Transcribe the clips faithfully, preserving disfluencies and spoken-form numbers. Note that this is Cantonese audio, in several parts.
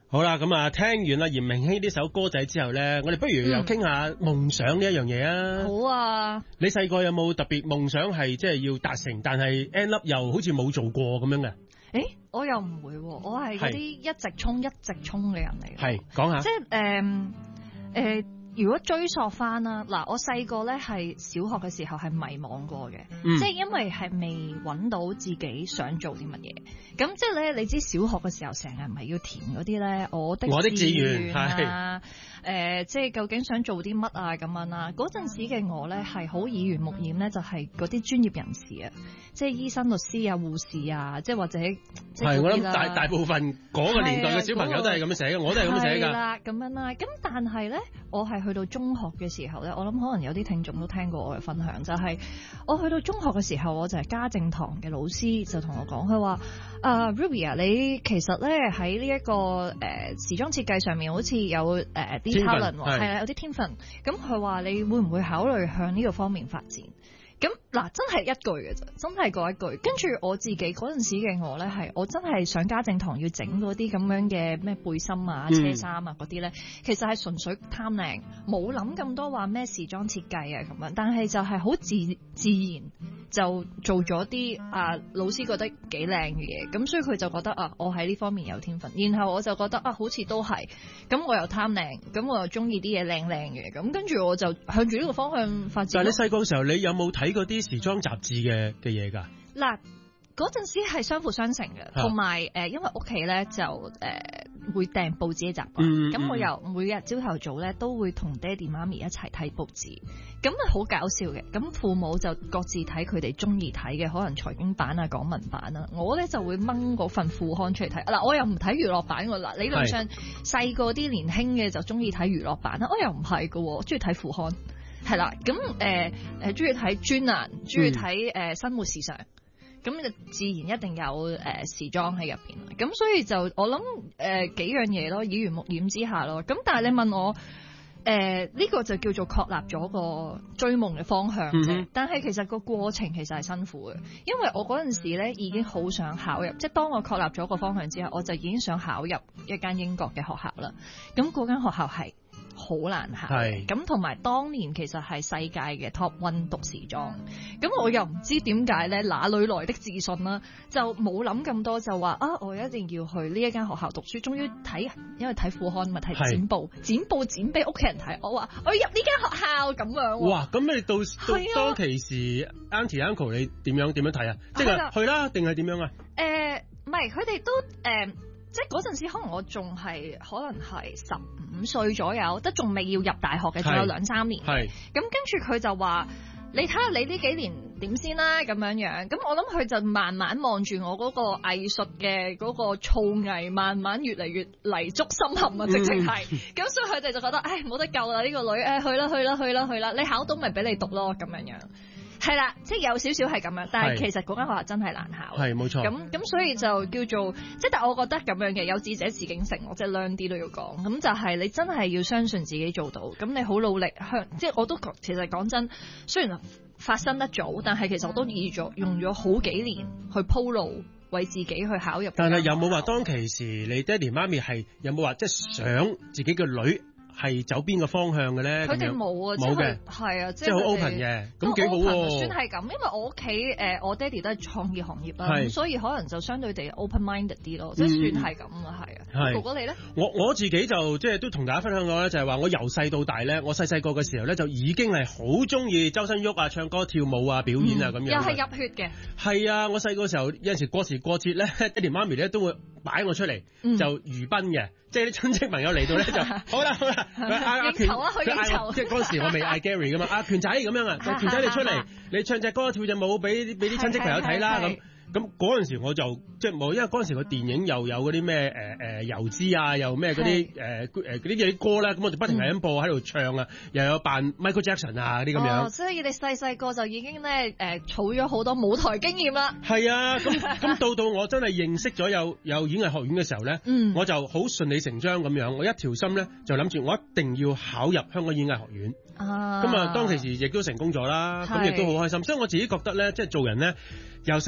好啦，咁啊，聽完阿嚴明熙呢首歌仔之後咧，我哋不如又傾下夢想呢一樣嘢啊。 好啊。 你細個有冇特別夢想係即係要達成，但係 end up 又好似冇做過咁樣嘅？ 誒，我又唔會，我係嗰啲一直衝一直衝嘅人嚟嘅。 係，講下。 即係誒誒，如果追溯翻啦，嗱，我細個咧係小學嘅時候係迷惘過嘅， 嗯、 即係因為係未揾到自己想做啲乜嘢。咁即係咧，你知小學嘅時候成日唔係要填嗰啲咧，我的我的志願願啊，誒、呃，即係究竟想做啲乜啊咁樣啦。嗰陣時嘅我咧係好耳濡目染咧，就係嗰啲專業人士啊，即係醫生、律師啊、護士啊，即係或者係我諗大大部分嗰個年代嘅小朋友都係咁樣寫嘅，我都係咁樣寫㗎。係啦， 咁樣啦。咁但係咧，我係去到中學嘅時候咧，我諗可能有啲聽眾都聽過我嘅分享，就係、是、我去到中學嘅時候，我就係家政堂嘅老師就同我講，佢話。啊、uh, Ruby 啊，你其實咧喺呢一、這個誒、呃、時裝設計上面好似有誒啲、呃、talent 喎，係啦，有啲天分。咁佢話你會唔會考慮向呢個方面發展？咁嗱，真係一句嘅啫，真係嗰一句。跟住我自己嗰陣時嘅我咧，係我真係上家政堂要整嗰啲咁樣嘅咩背心啊、車衫啊嗰啲咧，其實係純粹貪靚，冇諗咁多話咩時裝設計啊咁樣。但係就係好自自然就做咗啲啊老師覺得幾靚嘅嘢，咁所以佢就覺得啊，我喺呢方面有天分。然後我就覺得啊，好似都係，咁我又貪靚，咁我又中意啲嘢靚靚嘅，咁跟住我就向住呢個方向發展。 但係你細個嘅時候，你有冇睇嗰啲時裝雜誌嘅嘅嘢㗎？ 嗱，嗰陣時係相輔相成嘅，同埋誒，因為屋企咧就誒、呃、會訂報紙嘅習慣，咁、嗯、我又每日朝頭早咧都會同爹哋媽咪一齊睇報紙，咁啊好搞笑嘅。咁父母就各自睇佢哋中意睇嘅，可能財經版啊、港聞版啊，我咧就會掹嗰份副刊出嚟睇。嗱，我又唔睇娛樂版㗎啦，理論上細個啲年輕嘅就中意睇娛樂版啦，我又唔係㗎，我中意睇副刊。係啦，咁誒誒，中意睇專欄，中意睇誒生活時尚，咁就自然一定有誒、呃、時裝喺入邊。咁所以就我諗誒、呃、幾樣嘢咯，耳濡目染之下咯。咁但係你問我誒呢、呃這個就叫做確立咗個追夢嘅方向啫。嗯、但係其實個過程其實係辛苦嘅，因為我嗰陣時咧已經好想考入，即係當我確立咗個方向之後，我就已經想考入一間英國嘅學校啦。咁嗰間學校係好難考，咁同埋當年其實係世界嘅 top one 讀時裝，咁我又唔知點解咧，哪裏來的自信啦？就冇諗咁多，就話啊，我一定要去呢一間學校讀書。終於睇，因為睇副刊咪睇剪報，剪報剪俾屋企人睇。我話我要入呢間學校咁樣。哇！ 咁你到到當其時 Auntie Uncle 你點樣點樣睇啊？即係去啦，定係點樣啊？ 誒、呃，唔係，佢哋都誒。呃即係嗰陣時，可能我仲係可能係十五歲左右，都仲未要入大學嘅，仲有兩三年。係咁跟住佢就話：你睇下你呢幾年點先啦，咁樣樣。咁我諗佢就慢慢望住我嗰個藝術嘅嗰個造詣，慢慢越嚟越泥足深陷啊！直情係。咁、嗯、所以佢哋就覺得：唉，冇得救啦！呢、呢個女，誒去啦去啦去啦去啦！你考到咪俾你讀咯，咁樣樣。係啦，即係有少少係咁樣，但係其實嗰間學校真係難考。係冇錯。咁咁所以就叫做，即係但係我覺得咁樣嘅有志者事竟成，我即係靚啲都要講。咁就係你真係要相信自己做到，咁你好努力向，即係我都其實講真，雖然發生得早，但係其實我都預咗用咗好幾年去鋪路，為自己去考入。但係有冇話當其時你爹哋媽咪係有冇話即係想自己嘅女係走邊個方向嘅咧？佢哋冇啊，冇嘅，係啊，即係好 open 嘅，咁幾好喎。算係咁，因為我屋企誒，我爹哋都係創業行業啦，咁所以可能就相對地 open minded 啲咯，即係算係咁啊，係啊。哥哥你咧？我我自己就即係都同大家分享過咧，就係話我由細到大咧，我細細個嘅時候咧就已經係好中意周身喐啊、唱歌跳舞啊、表演啊咁樣。又係入血嘅。係啊，我細個時候有陣時過時過節咧，爹哋媽咪咧都會擺我出嚟就娛賓嘅，即係啲親戚朋友嚟到咧就好啦好啦。佢嗌阿權，佢嗌即係嗰陣時我未嗌 Gary 噶嘛，阿權仔咁樣啊，權仔你出嚟，你唱隻歌跳隻舞俾俾啲親戚朋友睇啦咁。咁嗰陣時我就即係冇，因為嗰陣時個電影又有嗰啲咩誒誒油脂啊，又咩嗰啲誒誒嗰啲嘢啲歌咧，咁我就不停係咁播喺度唱啊，又有扮 Michael Jackson 啊嗰啲咁樣。所以你細細個就已經咧誒儲咗好多舞台經驗啦。係啊，咁咁到到我真係認識咗有有演藝學院嘅時候咧，嗯、我就好順理成章咁樣，我一條心咧就諗住我一定要考入香港演藝學院。啊，咁啊當其時亦都成功咗啦，咁亦都好開心。所以我自己覺得咧，即係做人咧，由細到大咧。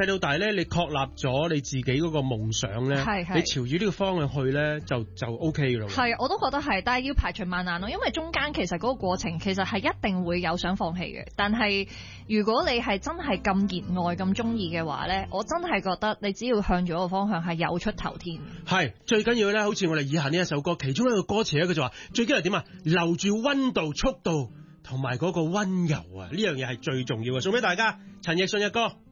咧，你確立咗你自己嗰個夢想咧，你朝住呢個方向去咧，就就 O K 噶咯。 係，我都覺得係，但係要排除萬難咯，因為中間其實嗰個過程其實係一定會有想放棄嘅。但係如果你係真係咁熱愛、咁中意嘅話咧，我真係覺得你只要向住嗰個方向係有出頭天。係最緊要咧，好似我哋以下呢一首歌，其中一個歌詞咧，佢就話最緊要係點啊？留住溫度、速度同埋嗰個溫柔啊！呢樣嘢係最重要嘅，送俾大家陳奕迅嘅歌。